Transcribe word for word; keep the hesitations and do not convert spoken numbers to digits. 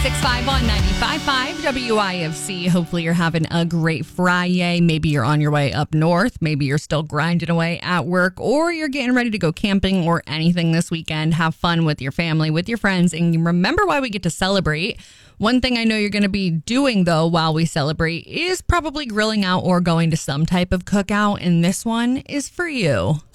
six five one, nine five five W I F C. Hopefully you're having a great Friday. Maybe you're on your way up north. Maybe you're still grinding away at work, or you're getting ready to go camping or anything this weekend. Have fun with your family, with your friends, and remember why we get to celebrate. One thing I know you're going to be doing, though, while we celebrate is probably grilling out or going to some type of cookout, and this one is for you.